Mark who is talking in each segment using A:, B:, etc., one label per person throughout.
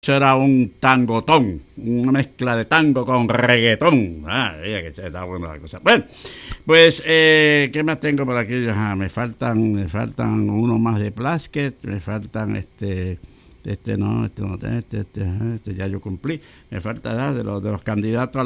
A: Eso era un tangotón, una mezcla de tango con reggaetón. Que está buena la cosa. Bueno, pues, ¿qué más tengo por aquí? Me faltan uno más de Plasket, me faltan este ya yo cumplí. Me falta de los candidatos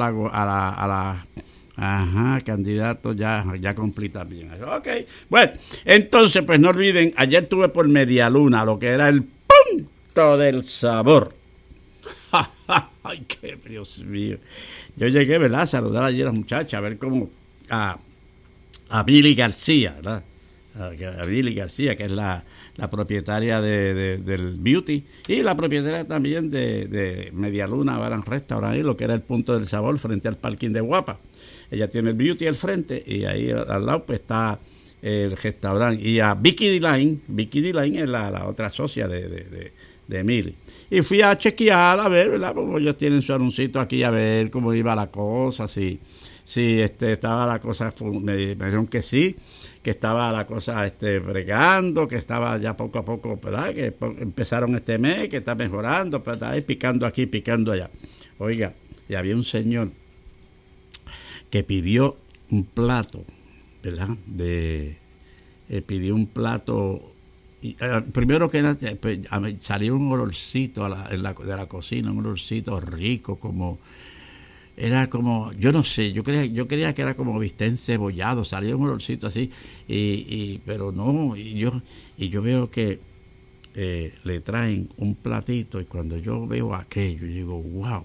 A: candidatos ya cumplí también. Ok, bueno, entonces pues no olviden, ayer estuve por Medialuna, lo que era el punto del sabor. Ay, qué Dios mío. Yo llegué, ¿verdad?, a saludar ayer a las muchachas, a ver cómo a Billy García, ¿verdad? A Billy García, que es la propietaria del Beauty, y la propietaria también de Medialuna Bar and Restaurant, lo que era el punto del sabor frente al parking de Guapa. Ella tiene el Beauty al frente y ahí al lado pues está el restaurante. Y a Vicky D-Line es la otra socia de Emily. Y fui a chequear, a ver, ¿verdad?, como ellos tienen su anuncito aquí, a ver cómo iba la cosa, si estaba la cosa, me dijeron que sí, que estaba la cosa bregando, que estaba ya poco a poco, ¿verdad?, que empezaron este mes, que está mejorando, pero está ahí picando aquí, picando allá. Oiga, y había un señor que pidió un plato, ¿verdad?, pidió un plato. Y, primero que nada, salió un olorcito de la cocina, un olorcito rico, era como, yo no sé, yo creía que era como bistec encebollado, salió un olorcito así, pero no, y yo veo que le traen un platito, y cuando yo veo aquello, yo digo, wow,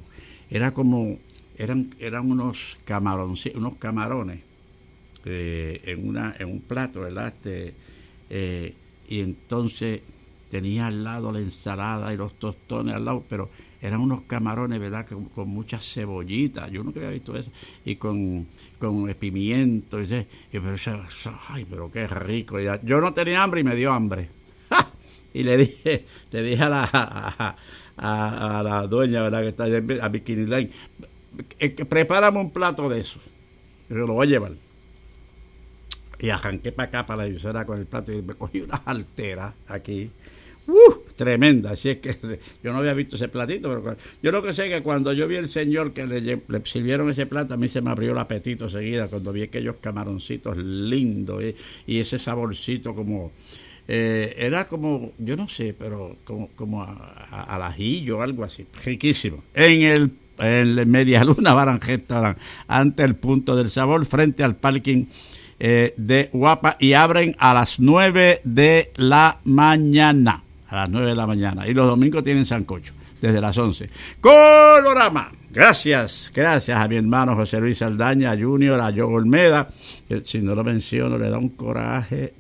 A: eran unos camarones en un plato, ¿verdad? Y entonces tenía al lado la ensalada y los tostones al lado, pero eran unos camarones, ¿verdad?, con muchas cebollitas, yo nunca había visto eso, y con pimiento, pero qué rico. Yo no tenía hambre y me dio hambre. Y le dije a la dueña, ¿verdad?, que está allá, a Bikini Line, prepárame un plato de eso, yo lo voy a llevar. Y arranqué para acá, para la emisora, con el plato, y me cogí unas alteras aquí, tremenda. Así es que yo no había visto ese platito, pero yo lo que sé es que cuando yo vi al señor que le sirvieron ese plato, a mí se me abrió el apetito seguida, cuando vi aquellos camaroncitos lindos, y ese saborcito como, era como, yo no sé, pero como al ajillo o algo así, riquísimo. En el Medialuna Bar and Restaurant, ante el punto del sabor, frente al parking de Guapa, y abren a las 9 de la mañana. A las 9 de la mañana. Y los domingos tienen sancocho, desde las 11. Colorama. Gracias a mi hermano José Luis Saldaña Junior, a Joe Olmeda, que si no lo menciono le da un coraje.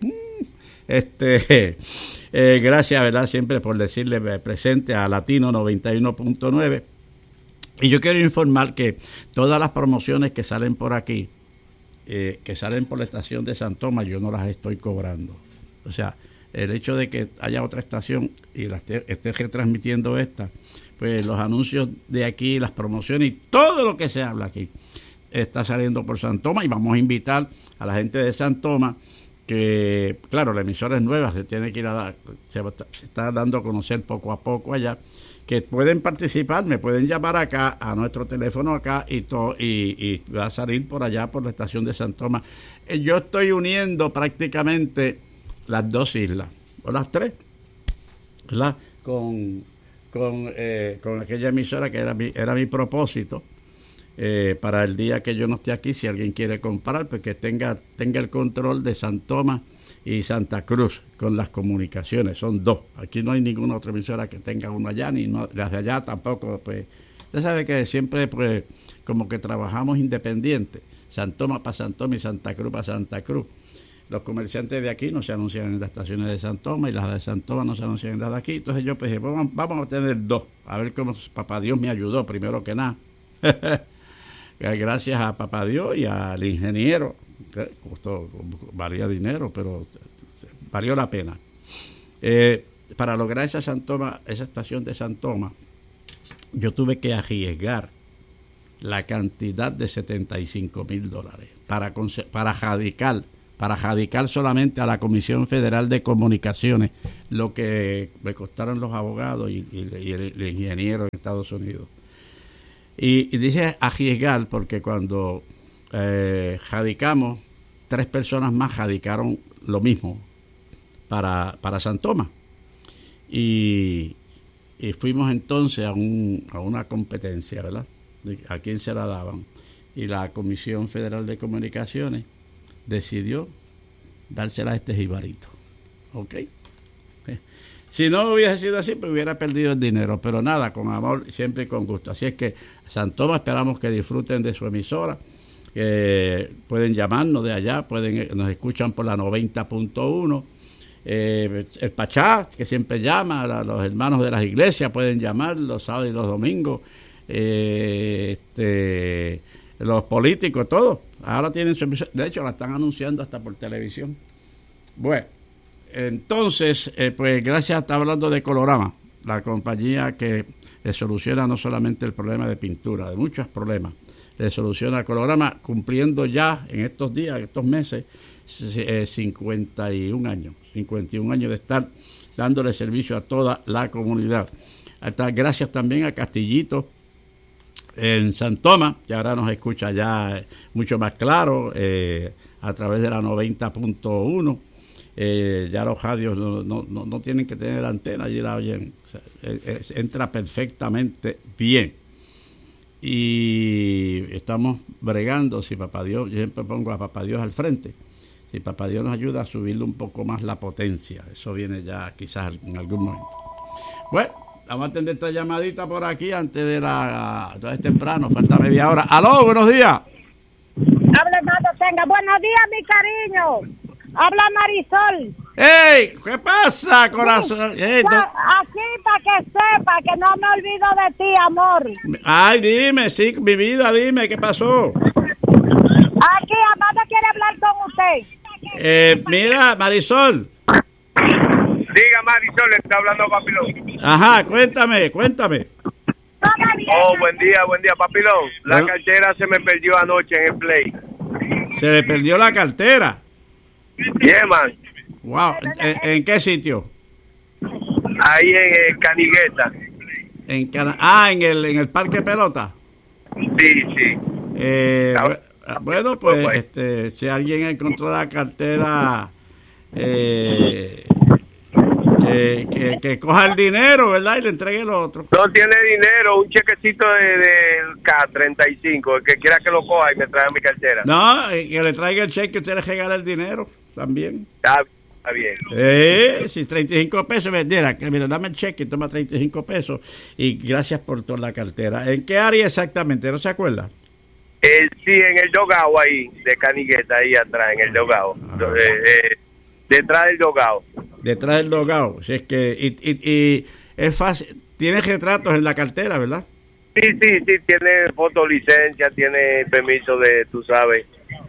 A: Gracias, ¿verdad?, siempre por decirle presente a Latino 91.9. Y yo quiero informar que todas las promociones que salen por aquí, que salen por la estación de San Tomás, yo no las estoy cobrando. O sea, el hecho de que haya otra estación y la esté retransmitiendo esta, pues los anuncios de aquí, las promociones y todo lo que se habla aquí está saliendo por San Tomás, y vamos a invitar a la gente de San Tomás que, claro, la emisora es nueva, se tiene que ir se está dando a conocer poco a poco allá, que pueden participar, me pueden llamar acá a nuestro teléfono acá y va a salir por allá por la estación de San Tomás. Yo estoy uniendo prácticamente las dos islas, o las tres, ¿verdad?, con aquella emisora que era mi propósito, para el día que yo no esté aquí, si alguien quiere comprar, pues que tenga el control de San Tomás y Santa Cruz con las comunicaciones. Son dos. Aquí no hay ninguna otra emisora que tenga uno allá, ni las de allá tampoco. Pues usted sabe que siempre, pues, como que trabajamos independientes. San Tomás para San Tomás y Santa Cruz para Santa Cruz. Los comerciantes de aquí no se anuncian en las estaciones de San Tomás, y las de San Tomás no se anuncian en las de aquí. Entonces yo pensé, vamos a tener dos, a ver cómo papá Dios me ayudó primero que nada. Gracias a papá Dios y al ingeniero, que valía dinero, pero valió la pena. Para lograr esa estación de San Tomás, yo tuve que arriesgar la cantidad de $75,000 para radicar para radicar solamente a la Comisión Federal de Comunicaciones, lo que me costaron los abogados y el ingeniero en Estados Unidos. Y dice arriesgar porque cuando radicamos, 3 personas más radicaron lo mismo para San Tomás. Y fuimos entonces a una competencia, ¿verdad? ¿A quién se la daban? Y la Comisión Federal de Comunicaciones decidió dársela a este jibarito. ¿Ok? Si no hubiese sido así, pues hubiera perdido el dinero. Pero nada, con amor y siempre con gusto. Así es que, San Tomás, esperamos que disfruten de su emisora. Pueden llamarnos de allá, nos escuchan por la 90.1. El Pachá, que siempre llama, los hermanos de las iglesias pueden llamar los sábados y los domingos. Los políticos, todos. Ahora tienen su emisora. De hecho, la están anunciando hasta por televisión. Bueno. Entonces, pues gracias, está hablando de Colorama, la compañía que le soluciona no solamente el problema de pintura, de muchos problemas, le soluciona Colorama, cumpliendo ya en estos días, en estos meses, 51 años de estar dándole servicio a toda la comunidad. Gracias también a Castillito en San Tomás, que ahora nos escucha ya mucho más claro a través de la 90.1. Ya los radios no tienen que tener antena, allí la oyen, o sea, entra perfectamente bien. Y estamos bregando, si Papá Dios, yo siempre pongo a Papá Dios al frente, si Papá Dios nos ayuda a subirle un poco más la potencia, eso viene ya quizás en algún momento. Bueno, vamos a atender esta llamadita por aquí antes de es temprano, falta media hora. ¡Aló, buenos días!
B: Hable más, tenga. Buenos días, mi cariño. Habla Marisol.
A: ¡Ey! ¿Qué pasa, corazón? Hey,
B: aquí para que sepa que no me olvido de ti, amor.
A: Ay, dime, sí, mi vida, dime, ¿qué pasó?
B: Aquí, Amanda quiere hablar con usted.
A: Mira, Marisol.
C: Diga, Marisol, está hablando Papilón.
A: Ajá, cuéntame.
C: Oh, buen día, Papilón. La cartera se me perdió anoche en el play.
A: ¿Se le perdió la cartera?
C: Yeah, man.
A: Wow, ¿en qué sitio?
C: Ahí en Canigueta.
A: En el Parque Pelota.
C: Sí.
A: Bueno, pues si alguien encontró la cartera, que coja el dinero, ¿verdad? Y le entregue el otro.
C: No tiene dinero, un chequecito de K35, el que quiera que lo coja y me traiga mi cartera.
A: No, que le traiga el cheque y usted le regala el dinero también.
C: Está bien.
A: Si 35 pesos vendiera, que mira, dame el cheque y toma 35 pesos y gracias por toda la cartera. ¿En qué área exactamente? ¿No se acuerda?
C: Sí, en el Dogao ahí, de Canigueta, ahí atrás, en el Dogao. Detrás del Dogao.
A: Detrás del Dogao. Si es que, y es fácil. Tiene retratos en la cartera, ¿verdad?
C: Sí, tiene fotolicencia, tiene permiso de, tú sabes,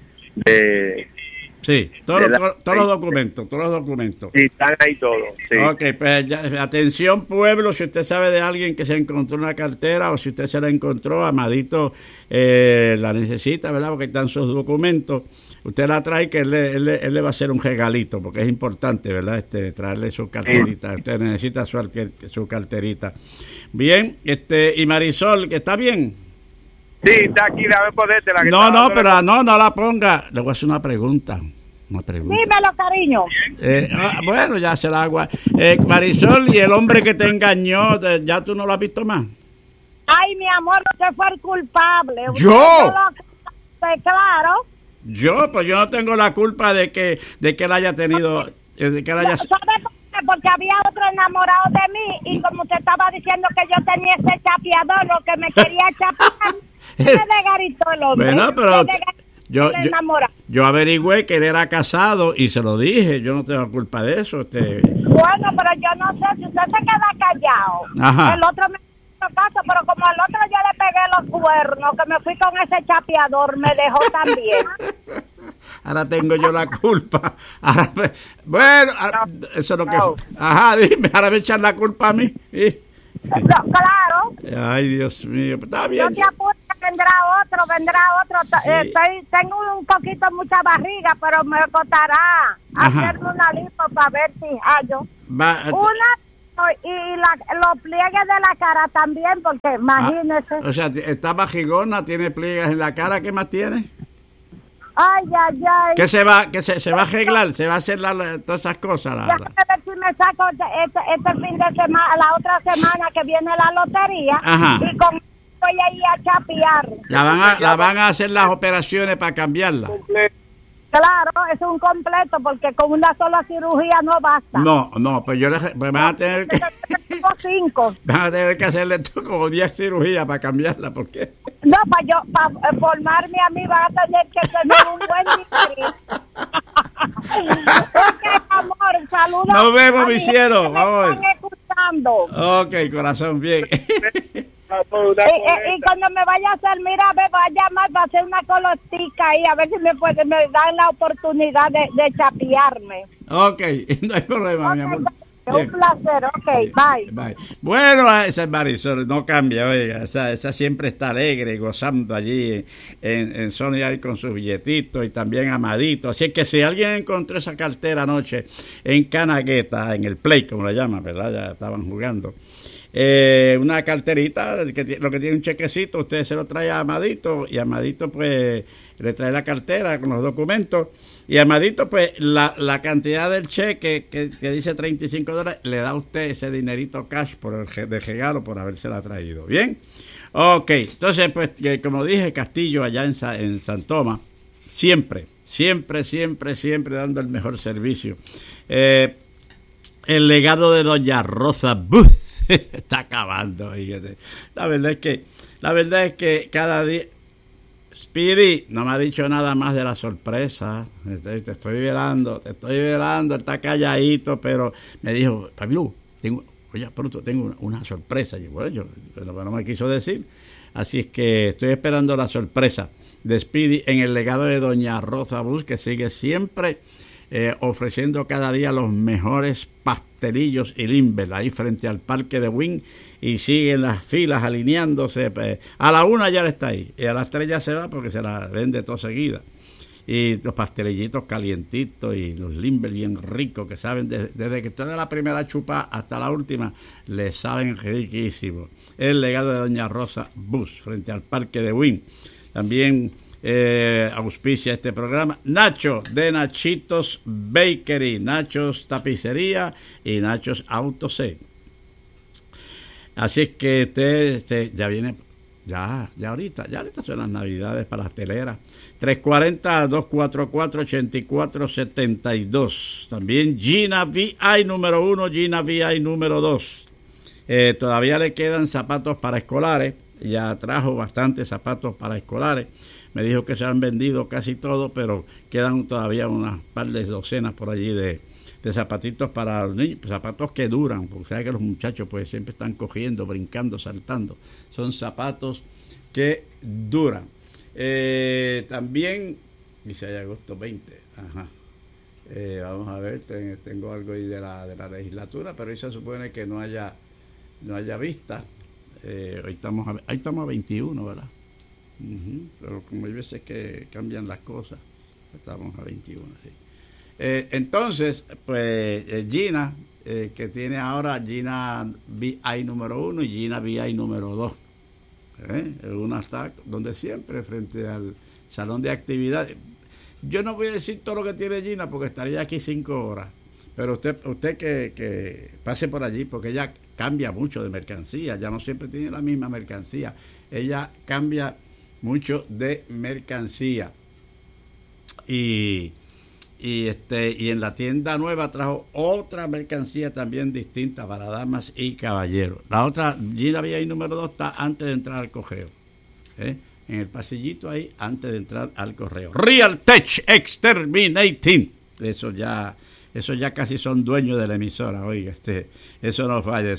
A: sí, todos los documentos.
C: Sí, están ahí todos. Sí.
A: Ok, pues atención pueblo, si usted sabe de alguien que se encontró una cartera o si usted se la encontró, Amadito la necesita, ¿verdad? Porque están sus documentos. Usted la trae que él le va a hacer un regalito, porque es importante, ¿verdad? Traerle su carterita. Usted necesita su carterita. Bien, y Marisol, ¿que está bien?
C: Sí, está aquí, déjame ponértela.
A: No la ponga. Le voy a hacer una pregunta.
B: Dímelo, cariño.
A: Bueno, ya se la hago. Marisol, ¿y el hombre que te engañó, ya tú no lo has visto más?
B: Ay, mi amor, usted fue el culpable.
A: ¿Yo?
B: Claro.
A: Pues yo no tengo la culpa de que él haya tenido... ¿Sabe por
B: qué? Porque había otro enamorado de mí y como usted estaba diciendo que yo tenía ese chapeador, lo que me quería chapear, me desgaritó el hombre.
A: Bueno, pero yo averigüé que él era casado y se lo dije, yo no tengo culpa de eso.
B: Bueno, pero yo no sé, si usted se queda callado,
A: ajá,
B: el otro me hizo caso, pero como al otro yo le pegué los cuernos, que me fui con ese chapeador, me dejó también.
A: Ahora tengo yo la culpa. Bueno, eso es lo que... Ajá, dime, ahora me echan la culpa a mí. ¿Sí?
B: Claro.
A: Ay, Dios mío, está bien.
B: No te apures, vendrá otro otro, vendrá otro.
A: Sí.
B: Tengo un poquito mucha barriga, pero me costará hacerme una lipo para ver si hallo. Los pliegues de la cara también, porque imagínese.
A: O sea, está bajigona, tiene pliegues en la cara, ¿qué más tiene?
B: Ay.
A: ¿Qué se va a arreglar? ¿Se va a hacer todas esas cosas?
B: Déjame ver si me saco este fin de semana, la otra semana que viene la lotería.
A: Ajá.
B: Y con voy a ir a chapear.
A: La van a hacer las operaciones para cambiarla.
B: Claro, es un completo, porque con una sola cirugía no basta.
A: No, pues van a tener que...
B: Tengo 5.
A: Van a tener que hacerle esto como 10 cirugías para cambiarla, ¿por qué?
B: No, para formarme a mí van a tener que tener un buen nivel. Ok, amor, saludos.
A: Nos vemos, mi cielo.
B: Vamos. Están escuchando.
A: Ok, corazón, bien.
B: Y cuando me vaya a hacer, mira, me va a llamar para hacer una colostica ahí, a ver si me dan la oportunidad de chapearme.
A: Ok, no hay problema, mi amor.
B: Un placer, ok, bye.
A: Bueno, esa es Marisol, no cambia, oiga, esa siempre está alegre, gozando allí en Sony ahí con sus billetitos y también Amadito. Así que si alguien encontró esa cartera anoche en Canagueta, en el Play, como la llaman, ¿verdad? Ya estaban jugando. Una carterita, lo que tiene un chequecito, usted se lo trae a Amadito y Amadito pues le trae la cartera con los documentos y Amadito pues la cantidad del cheque que dice $35 le da a usted ese dinerito cash de regalo por habérsela traído. ¿Bien? Ok, entonces pues como dije, Castillo allá en San Tomás, siempre dando el mejor servicio. El legado de doña Rosa Booth está acabando, fíjate. La verdad es que cada día Speedy no me ha dicho nada más de la sorpresa. Te estoy velando, está calladito, pero me dijo, Pablo, tengo una sorpresa. Y bueno, no me quiso decir. Así es que estoy esperando la sorpresa de Speedy en el legado de doña Rosa Bus, que sigue siempre ofreciendo cada día los mejores pastelillos y limber ahí frente al parque de Wynn, y siguen las filas alineándose. A la 1 ya está ahí y a las 3 ya se va porque se la vende todo seguida, y los pastelillitos calientitos y los limber bien ricos que saben desde que usted da la primera chupa hasta la última, le saben riquísimo. El legado de doña Rosa Bus frente al parque de Wynn. También auspicia este programa Nacho de Nachitos Bakery, Nachos Tapicería y Nachos Autosave. Así es que usted ya viene, ya ahorita son las navidades para las teleras. 340-244-8472. También Gina VI número 1, Gina VI número 2. Todavía le quedan zapatos para escolares. Ya trajo bastantes zapatos para escolares. Me dijo que se han vendido casi todos, pero quedan todavía unas par de docenas por allí de zapatitos para los niños, zapatos que duran, porque sabe que los muchachos pues siempre están cogiendo, brincando, saltando. Son zapatos que duran. También, dice ahí agosto 20, ajá. Vamos a ver, tengo algo ahí de la legislatura, pero ahí se supone que no haya vista. Hoy estamos a 21, ¿verdad? Pero como hay veces que cambian las cosas, estamos a 21, sí. Entonces, pues Gina, que tiene ahora Gina VI número 1 y Gina VI número 2. Una está donde siempre, frente al salón de actividades. Yo no voy a decir todo lo que tiene Gina porque estaría aquí 5 horas. Pero usted que pase por allí, porque ella cambia mucho de mercancía, ya no siempre tiene la misma mercancía. Ella cambia mucho de mercancía. Y en la tienda nueva trajo otra mercancía también distinta para damas y caballeros. La otra, Gina VI número 2, está antes de entrar al correo. En el pasillito ahí, antes de entrar al correo. Real Tech Exterminating. Eso ya casi son dueños de la emisora, oiga, eso no falla,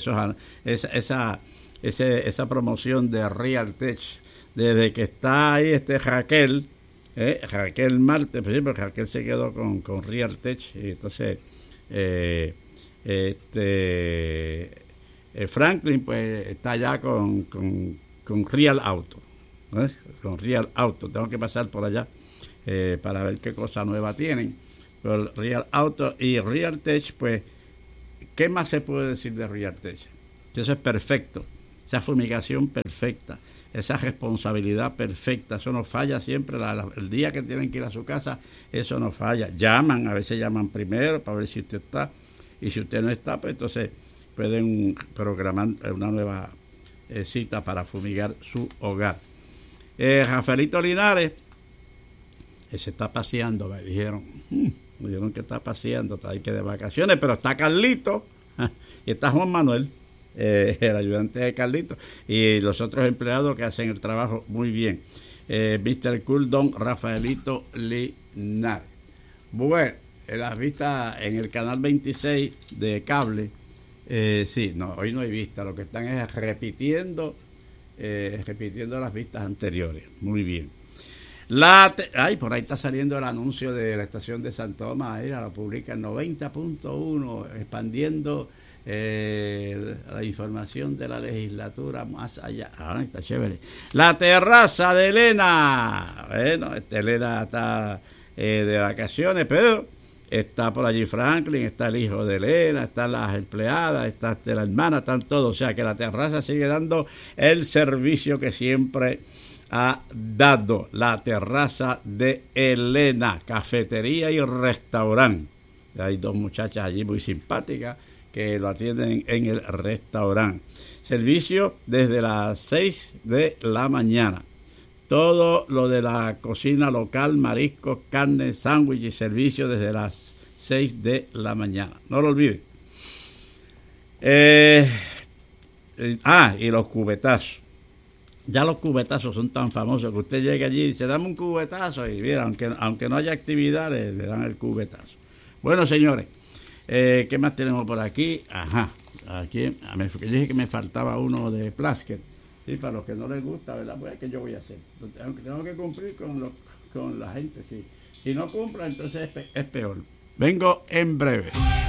A: esa promoción de Real Tech, desde que está ahí Raquel Marte, pues sí, pero Raquel se quedó con Real Tech, y entonces Franklin pues está allá con Real Auto, con Real Auto. Tengo que pasar por allá para ver qué cosa nueva tienen. Pero Real Auto y Real Tech, pues, ¿qué más se puede decir de Real Tech? Eso es perfecto, esa fumigación perfecta, esa responsabilidad perfecta, eso no falla siempre. El día que tienen que ir a su casa, eso no falla. Llaman, a veces llaman primero para ver si usted está, y si usted no está, pues entonces pueden programar una nueva cita para fumigar su hogar. Rafaelito Linares, se está paseando, me dijeron que está paseando, está ahí que de vacaciones, pero está Carlito y está Juan Manuel, el ayudante de Carlito, y los otros empleados que hacen el trabajo muy bien. Mr. Cool Don Rafaelito Linares. Bueno, las vistas en el canal 26 de cable, sí, no, hoy no hay vista, lo que están es repitiendo las vistas anteriores. Muy bien. Por ahí está saliendo el anuncio de la estación de San Tomás, ahí la publica en 90.1, expandiendo la información de la legislatura más allá. Está chévere. La terraza de Elena. Bueno, Elena está de vacaciones, pero está por allí Franklin, está el hijo de Elena, están las empleadas, está la hermana, están todos. O sea que la terraza sigue dando el servicio que siempre ha dado. La terraza de Elena, cafetería y restaurante. Hay dos muchachas allí muy simpáticas que lo atienden en el restaurante. Servicio desde las 6 de la mañana. Todo lo de la cocina local, mariscos, carne, sándwich y servicio desde las 6 de la mañana. No lo olviden. Y los cubetazos. Ya los cubetazos son tan famosos que usted llega allí y dice, dame un cubetazo. Y mira, aunque no haya actividad, le dan el cubetazo. Bueno, señores, ¿qué más tenemos por aquí? Aquí yo dije que me faltaba uno de Plasker. Sí, para los que no les gusta, ¿verdad? Pues, ¿qué yo voy a hacer? Tengo que cumplir con la gente, sí. Si no cumplo, entonces es peor. Vengo en breve.